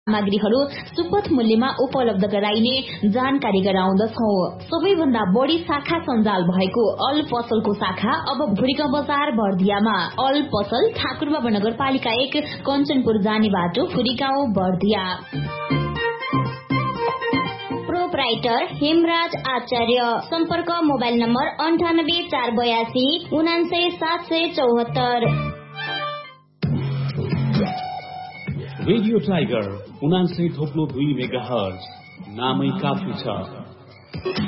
सामग्रीहरू सुपथ मूल्यमा उपलब्ध गराइने जानकारी गराउँदछौ। सबैभन्दा बढी शाखा सञ्जाल भएको अल पसलको शाखा अब भुरीगाउँ बजार बर्दियामा। अल पसल ठाकुरबाबा नगरपालिका 1 कञ्चनपुर जाने बाटो भुरीगाउँ बर्दिया। प्रोपराइटर हेमराज आचार्य। सम्पर्क mobile number 9848299774। Radio tiger 79.2 megahertz नामै काफी छ।